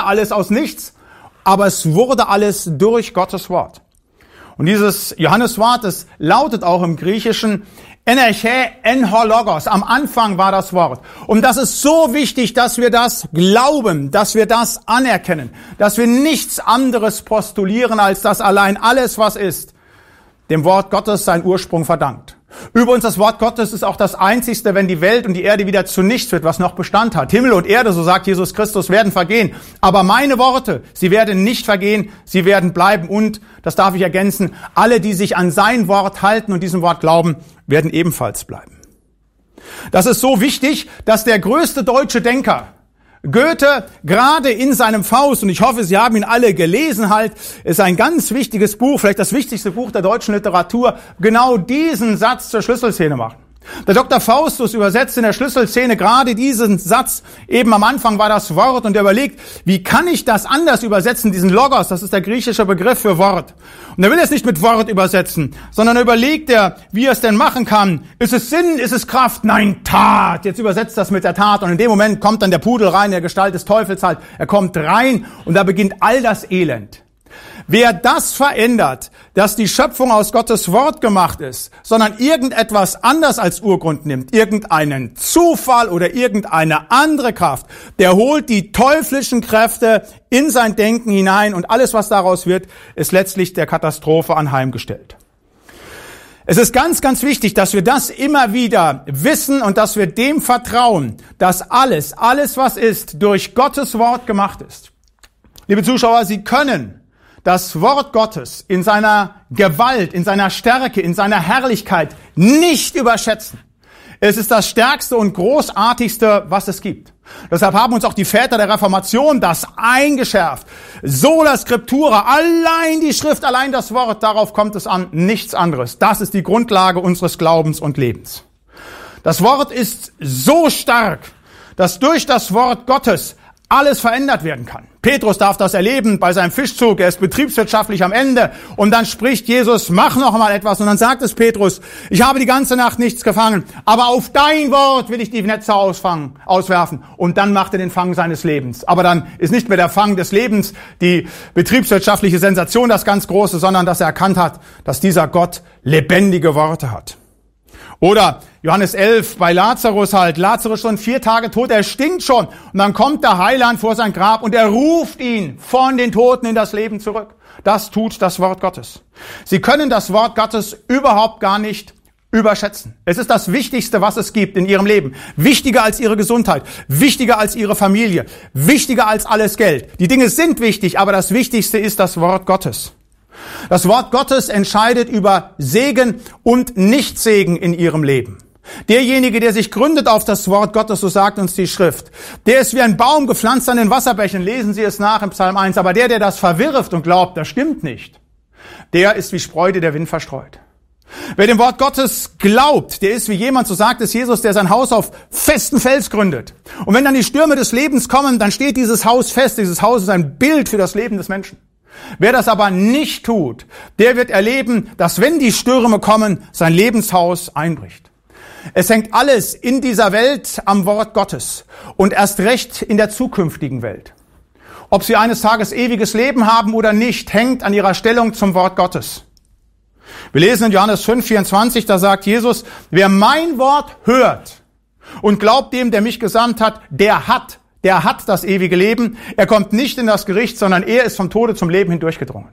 wurde alles aus nichts, aber es wurde alles durch Gottes Wort. Und dieses Johanneswort, das lautet auch im Griechischen Enerche en ho logos. Am Anfang war das Wort. Und das ist so wichtig, dass wir das glauben, dass wir das anerkennen, dass wir nichts anderes postulieren, als dass allein alles, was ist, dem Wort Gottes seinen Ursprung verdankt. Übrigens, das Wort Gottes ist auch das Einzigste, wenn die Welt und die Erde wieder zu nichts wird, was noch Bestand hat. Himmel und Erde, so sagt Jesus Christus, werden vergehen. Aber meine Worte, sie werden nicht vergehen, sie werden bleiben. Und, das darf ich ergänzen, alle, die sich an sein Wort halten und diesem Wort glauben, werden ebenfalls bleiben. Das ist so wichtig, dass der größte deutsche Denker, Goethe, gerade in seinem Faust, und ich hoffe, Sie haben ihn alle gelesen halt, ist ein ganz wichtiges Buch, vielleicht das wichtigste Buch der deutschen Literatur, genau diesen Satz zur Schlüsselszene macht. Der Dr. Faustus übersetzt in der Schlüsselszene gerade diesen Satz, eben am Anfang war das Wort, und er überlegt, wie kann ich das anders übersetzen, diesen Logos, das ist der griechische Begriff für Wort. Und er will es nicht mit Wort übersetzen, sondern überlegt er, wie er es denn machen kann. Ist es Sinn, ist es Kraft? Nein, Tat. Jetzt übersetzt das mit der Tat, und in dem Moment kommt dann der Pudel rein, in der Gestalt des Teufels halt. Er kommt rein, und da beginnt all das Elend. Wer das verändert, dass die Schöpfung aus Gottes Wort gemacht ist, sondern irgendetwas anders als Urgrund nimmt, irgendeinen Zufall oder irgendeine andere Kraft, der holt die teuflischen Kräfte in sein Denken hinein, und alles, was daraus wird, ist letztlich der Katastrophe anheimgestellt. Es ist ganz, ganz wichtig, dass wir das immer wieder wissen und dass wir dem vertrauen, dass alles, was ist, durch Gottes Wort gemacht ist. Liebe Zuschauer, Sie können das Wort Gottes in seiner Gewalt, in seiner Stärke, in seiner Herrlichkeit nicht überschätzen. Es ist das Stärkste und Großartigste, was es gibt. Deshalb haben uns auch die Väter der Reformation das eingeschärft. Sola Scriptura, allein die Schrift, allein das Wort, darauf kommt es an, nichts anderes. Das ist die Grundlage unseres Glaubens und Lebens. Das Wort ist so stark, dass durch das Wort Gottes alles verändert werden kann. Petrus darf das erleben bei seinem Fischzug. Er ist betriebswirtschaftlich am Ende. Und dann spricht Jesus, mach noch mal etwas. Und dann sagt es Petrus, ich habe die ganze Nacht nichts gefangen, aber auf dein Wort will ich die Netze auswerfen. Und dann macht er den Fang seines Lebens. Aber dann ist nicht mehr der Fang des Lebens die betriebswirtschaftliche Sensation, das ganz Große, sondern dass er erkannt hat, dass dieser Gott lebendige Worte hat. Oder Johannes 11 bei Lazarus halt. Lazarus schon 4 Tage tot, er stinkt schon. Und dann kommt der Heiland vor sein Grab und er ruft ihn von den Toten in das Leben zurück. Das tut das Wort Gottes. Sie können das Wort Gottes überhaupt gar nicht überschätzen. Es ist das Wichtigste, was es gibt in Ihrem Leben. Wichtiger als Ihre Gesundheit, wichtiger als Ihre Familie, wichtiger als alles Geld. Die Dinge sind wichtig, aber das Wichtigste ist das Wort Gottes. Das Wort Gottes entscheidet über Segen und Nichtsegen in ihrem Leben. Derjenige, der sich gründet auf das Wort Gottes, so sagt uns die Schrift, der ist wie ein Baum gepflanzt an den Wasserbächen, lesen Sie es nach im Psalm 1, aber der das verwirft und glaubt, das stimmt nicht, der ist wie Spreu, die der Wind verstreut. Wer dem Wort Gottes glaubt, der ist wie jemand, so sagt es Jesus, der sein Haus auf festen Fels gründet. Und wenn dann die Stürme des Lebens kommen, dann steht dieses Haus fest. Dieses Haus ist ein Bild für das Leben des Menschen. Wer das aber nicht tut, der wird erleben, dass wenn die Stürme kommen, sein Lebenshaus einbricht. Es hängt alles in dieser Welt am Wort Gottes und erst recht in der zukünftigen Welt. Ob Sie eines Tages ewiges Leben haben oder nicht, hängt an Ihrer Stellung zum Wort Gottes. Wir lesen in Johannes 5,24, da sagt Jesus, wer mein Wort hört und glaubt dem, der mich gesandt hat, der hat das ewige Leben. Er kommt nicht in das Gericht, sondern er ist vom Tode zum Leben hindurchgedrungen.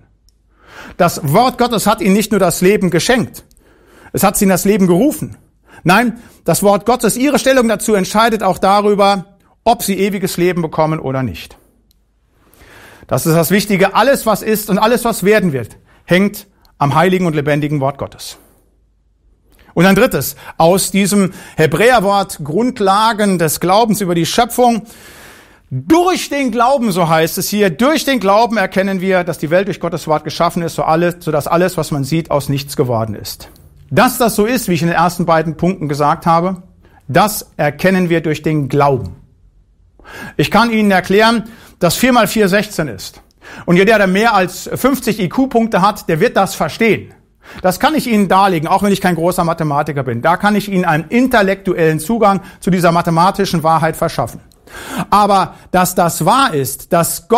Das Wort Gottes hat ihnen nicht nur das Leben geschenkt, es hat sie in das Leben gerufen. Nein, das Wort Gottes, ihre Stellung dazu entscheidet auch darüber, ob sie ewiges Leben bekommen oder nicht. Das ist das Wichtige. Alles, was ist und alles, was werden wird, hängt am heiligen und lebendigen Wort Gottes. Und ein drittes, aus diesem Hebräerwort Grundlagen des Glaubens über die Schöpfung. Durch den Glauben, so heißt es hier, durch den Glauben erkennen wir, dass die Welt durch Gottes Wort geschaffen ist, sodass alles, was man sieht, aus nichts geworden ist. Dass das so ist, wie ich in den ersten beiden Punkten gesagt habe, das erkennen wir durch den Glauben. Ich kann Ihnen erklären, dass 4 mal 4 16 ist. Und jeder, der mehr als 50 IQ-Punkte hat, der wird das verstehen. Das kann ich Ihnen darlegen, auch wenn ich kein großer Mathematiker bin. Da kann ich Ihnen einen intellektuellen Zugang zu dieser mathematischen Wahrheit verschaffen. Aber dass das wahr ist, dass Gott